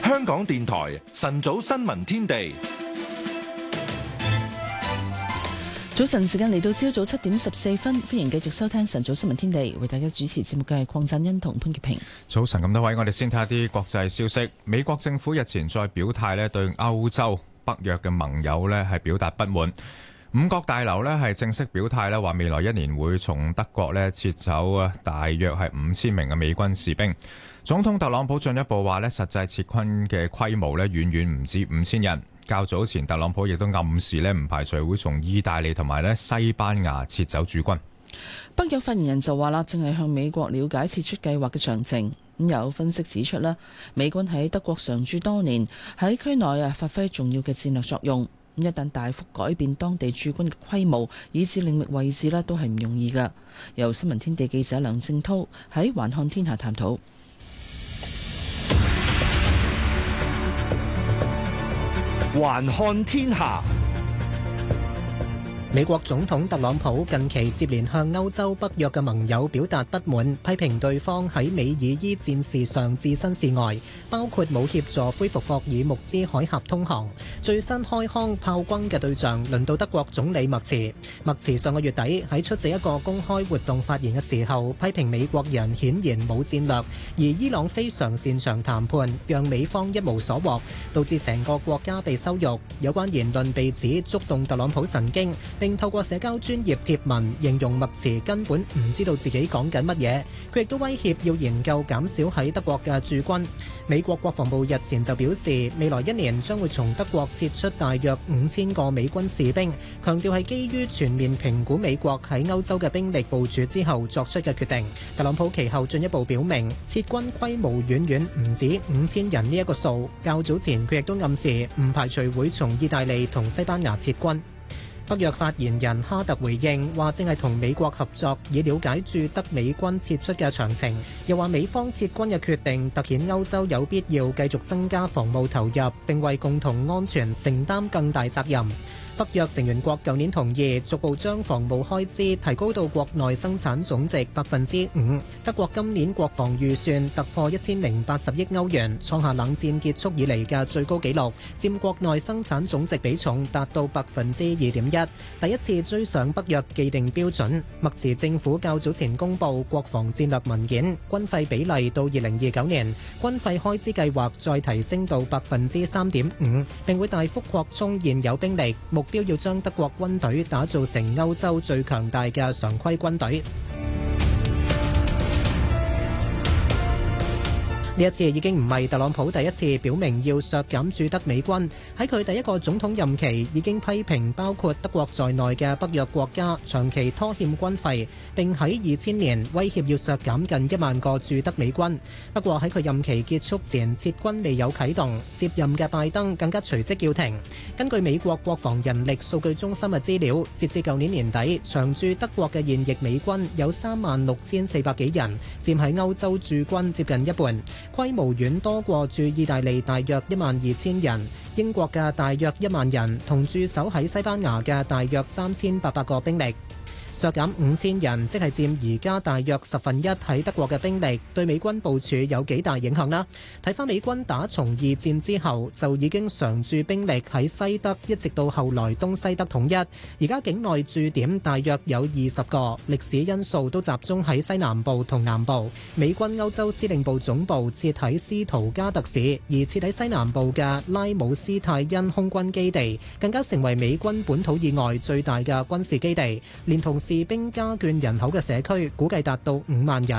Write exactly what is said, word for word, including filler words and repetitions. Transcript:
香港電台晨早新聞天地。 早晨時間嚟到朝早七點十四分，歡迎繼續收聽晨早新聞天地，為大家主持節目嘅係鄺振欣同潘潔平。 早晨咁多位，我哋先睇下啲國際消息。美國政府日前再表態咧，對歐洲北約嘅盟友咧係表達不滿。五角大樓咧係正式表態咧，話未來一年會從德國咧撤走啊，大約係五千名嘅美軍士兵。總統特朗普進一步話咧，實際撤軍嘅規模咧遠遠唔止五千人。較早前特朗普亦都暗示咧，唔排除會從意大利同埋咧西班牙撤走駐軍。 北約發言人就話啦，正係向美國了解撤出計劃嘅詳情。咁有分析指出咧，美軍喺德國常駐多年，喺區內啊發揮重要嘅戰略作用。一旦大幅改變當地駐軍嘅規模，以至領域位置咧，都係唔容易㗎。由新聞天地記者梁正濤喺環看天下探討。 環看天下。美國總統特朗普近期接連向歐洲北約嘅盟友表達不滿，批評對方喺美爾伊戰事上置身事外，包括冇協助恢復霍爾木茲海峽通航。最新開腔炮轟嘅對象輪到德國總理默茨。默茨上個月底喺出席一個公開活動發言嘅時候，批評美國人顯然冇戰略，而伊朗非常擅長談判，讓美方一無所獲，導致成個國家被羞辱。有關言論被指觸動特朗普神經，並透過社交專頁貼文形容默茨根本唔知道自己講緊乜嘢。佢亦都威脅要研究減少喺德國嘅駐軍。美國國防部日前就表示，未來一年將會從德國撤出大約五千個美軍士兵，強調係基於全面評估美國喺歐洲嘅兵力部署之後作出嘅決定。特朗普其後進一步表明，撤軍規模遠遠唔止五千人呢一個數。較早前佢亦都暗示唔排除會從意大利同西班牙撤軍。北約發言人哈特回應話，正係同美國合作，以了解駐德美軍撤出嘅詳情。又話美方撤軍嘅決定凸顯歐洲有必要繼續增加防務投入，並為共同安全承擔更大責任。北約成員國舊年同意逐步將防務開支提高到國內生產總值百分之五。德國今年國防預算突破一千零八十億歐元，創下冷戰結束以嚟嘅最高紀錄，佔國內生產總值比重達到百分之二點一，第一次追上北約既定標準。默茨政府較早前公布國防戰略文件，軍費比例到二零二九年，軍費開支計劃再提升到百分之三點五，並會大幅擴充現有兵力，目標要將德國軍隊打造成歐洲最強大嘅常規軍隊。呢一次已經唔係特朗普第一次表明要削減駐德美軍。喺佢第一個總統任期已經批評包括德國在內嘅北約國家長期拖欠軍費，並喺二千年威脅要削減近一萬個駐德美軍。不過喺佢任期結束前，撤軍未有啟動，接任嘅拜登更加隨即叫停。根據美國國防人力數據中心嘅資料，截至舊年年底，長駐德國嘅現役美軍有三萬六千四百幾人，佔喺歐洲駐軍接近一半。規模遠多過駐意大利大約一萬二千人，英國嘅大約一萬人，同駐守喺西班牙嘅大約三千八百個兵力。削減五千人，即係佔而家大約十分一喺德國嘅兵力，對美軍部署有幾大影響呢？睇返美軍打從二戰之後就已經常駐兵力喺西德，一直到後來東西德統一，而家境內駐點大約有二十個，歷史因素都集中喺西南部同南部。美軍歐洲司令部總部設喺斯圖加特市，而設喺西南部嘅拉姆斯泰因空軍基地更加成為美軍本土以外最大嘅軍事基地，連同士兵加眷人口嘅社區估計達到五萬人。